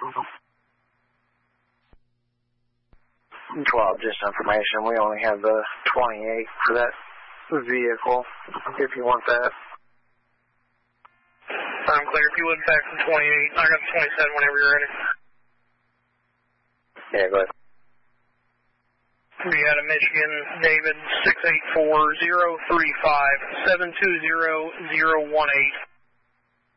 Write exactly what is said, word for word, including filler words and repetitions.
twelve, just information. We only have the twenty-eight for that vehicle, if you want that. I'm clear. If you would back from twenty-eight, I got twenty-seven whenever you're ready. Yeah, go ahead. We had a Michigan, David, six eight four, zero three five, seven two zero, zero one eight.